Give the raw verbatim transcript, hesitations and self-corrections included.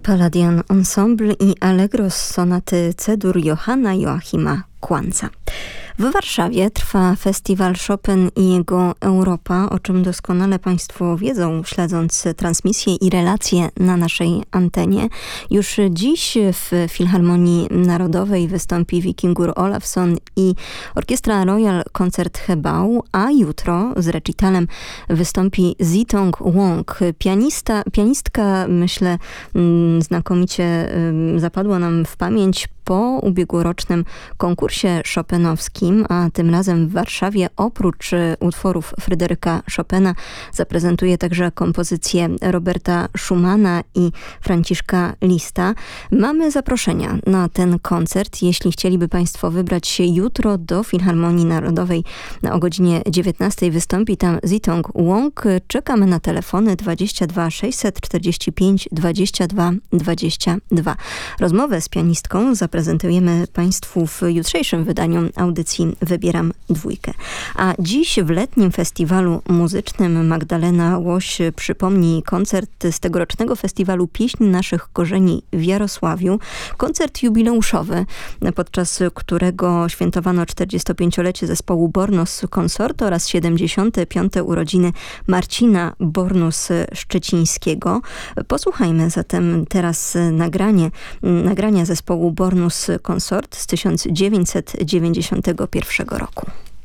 Palladian Ensemble i Allegro z sonaty C-dur Johanna Joachima Quantza. W Warszawie trwa festiwal Chopin i jego Europa, o czym doskonale Państwo wiedzą, śledząc transmisję i relacje na naszej antenie. Już dziś w Filharmonii Narodowej wystąpi Wikingur Olafsson i Orkiestra Royal Concertgebouw, a jutro z recitalem wystąpi Zitong Wong. Pianista, pianistka, myślę, znakomicie zapadła nam w pamięć po ubiegłorocznym konkursie chopinowskim, a tym razem w Warszawie oprócz utworów Fryderyka Chopina zaprezentuje także kompozycje Roberta Schumana i Franciszka Lista. Mamy zaproszenia na ten koncert. Jeśli chcieliby Państwo wybrać się jutro do Filharmonii Narodowej o godzinie dziewiętnastej, wystąpi tam Zitong Wong. Czekamy na telefony dwadzieścia dwa sześćset czterdzieści pięć dwadzieścia dwa dwadzieścia dwa. Rozmowę z pianistką zaprezentujemy Państwu w jutrzejszym wydaniu audycji Wybieram dwójkę. A dziś w letnim festiwalu muzycznym Magdalena Łoś przypomni koncert z tegorocznego festiwalu Pieśń Naszych Korzeni w Jarosławiu. Koncert jubileuszowy, podczas którego świętowano czterdziestopięciolecie zespołu Bornos Consorto oraz siedemdziesiąte piąte urodziny Marcina Bornus-Szczecińskiego. Posłuchajmy zatem teraz nagranie, nagrania zespołu Bornus Consort z tysiąc dziewięćset dziewięćdziesiątego pierwszego roku.